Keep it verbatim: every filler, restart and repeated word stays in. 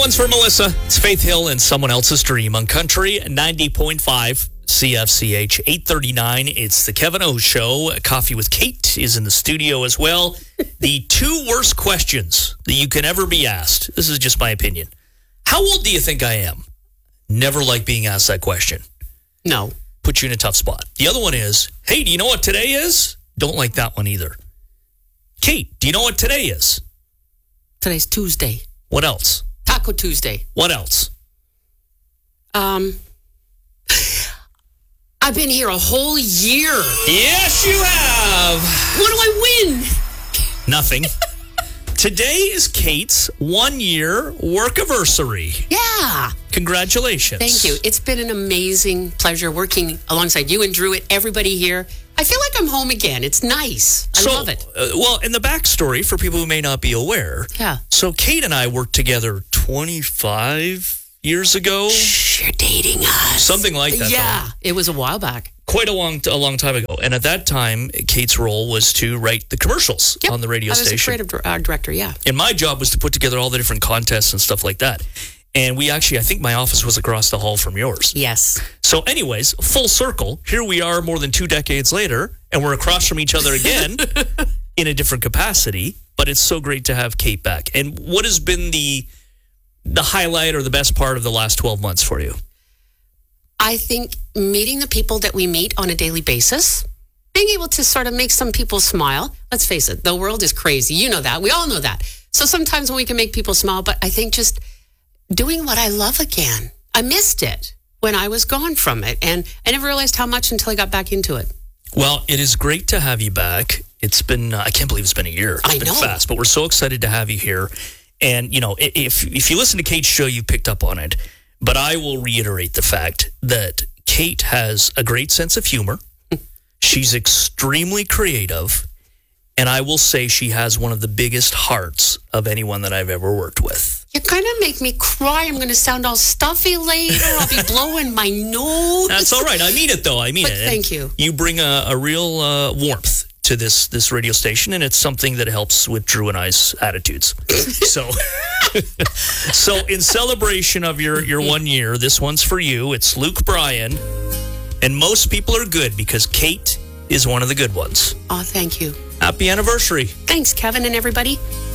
one's for Melissa. It's Faith Hill and Someone Else's Dream on Country ninety point five C F C H. eight thirty-nine, it's the Kevin O Show. Coffee with Kate is in the studio as well. The two worst questions that you can ever be asked. This is just my opinion. How old do you think I am? Never like being asked that question. No. Put you in a tough spot. The other one is, hey, do you know what today is? Don't like that one either. Kate, do you know what today is? Today's Tuesday. What else? Taco Tuesday. What else? Um, I've been here a whole year. Yes, you have. What do I win? Nothing. Today is Kate's one-year work-iversary. Yeah. Congratulations. Thank you. It's been an amazing pleasure working alongside you and Drew and everybody here. I feel like I'm home again. It's nice. I so, love it. Uh, well, in the backstory, for people who may not be aware, yeah. So Kate and I worked together twenty-five years ago. Shh, you're dating us. Something like that. Yeah, though. It was a while back. Quite a long, a long time ago. And at that time, Kate's role was to write the commercials yep. on the radio I was station. a creative uh, director, yeah. And my job was to put together all the different contests and stuff like that. And we actually, I think my office was across the hall from yours. Yes. So anyways, full circle, here we are more than two decades later, and we're across from each other again in a different capacity. But it's so great to have Kate back. And what has been the the highlight or the best part of the last twelve months for you? I think meeting the people that we meet on a daily basis, being able to sort of make some people smile. Let's face it, the world is crazy. You know that. We all know that. So sometimes when we can make people smile, but I think just doing what I love again. I missed it when I was gone from it, and I never realized how much until I got back into it. Well, it is great to have you back. It's been, uh, I can't believe it's been a year. It's I been know. fast, but we're so excited to have you here. And, you know, if if you listen to Kate's show, you've picked up on it. But I will reiterate the fact that Kate has a great sense of humor. She's extremely creative. And I will say she has one of the biggest hearts of anyone that I've ever worked with. You're going to make me cry. I'm going to sound all stuffy later. I'll be blowing my nose. That's all right. I mean it, though. I mean but it. Thank you. You bring a, a real uh, warmth to this this radio station, and it's something that helps with Drew and I's attitudes. so, so in celebration of your, your one year, this one's for you. It's Luke Bryan, and most people are good because Kate is one of the good ones. Oh, thank you. Happy anniversary. Thanks, Kevin and everybody.